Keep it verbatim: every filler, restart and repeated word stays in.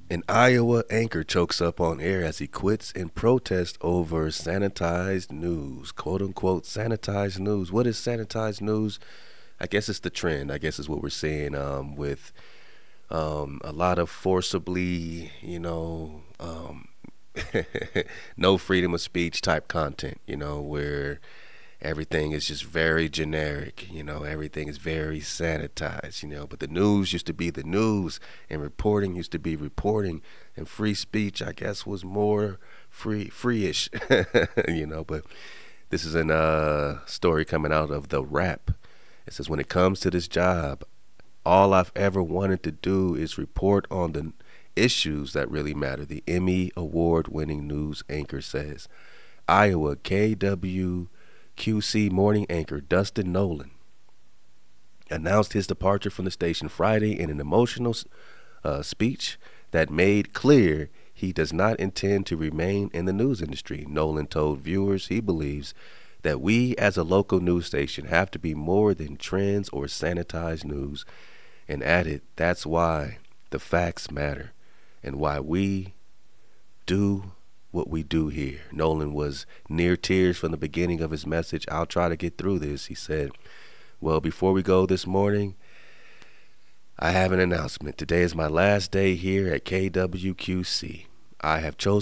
An Iowa anchor chokes up on air as he quits in protest over sanitized news. Quote unquote sanitized news. What is sanitized news? I guess it's the trend. I guess is what we're seeing um, with um, a lot of forcibly, you know, um, no freedom of speech type content, you know, where everything is just very generic, you know, everything is very sanitized, you know, but the news used to be the news and reporting used to be reporting, and free speech, I guess, was more free free-ish, you know, but this is a uh, story coming out of The Wrap. It says, when it comes to this job, all I've ever wanted to do is report on the issues that really matter, the Emmy award winning news anchor says. Iowa K W Q C morning anchor Dustin Nolan announced his departure from the station Friday in an emotional uh, speech that made clear he does not intend to remain in the news industry. Nolan told viewers he believes that we as a local news station have to be more than trends or sanitized news, and added that's why the facts matter and why we do what we do here. Nolan was near tears from the beginning of his message. I'll try to get through this, he said. Well, before we go this morning, I have an announcement. Today is my last day here at K W Q C. I have chosen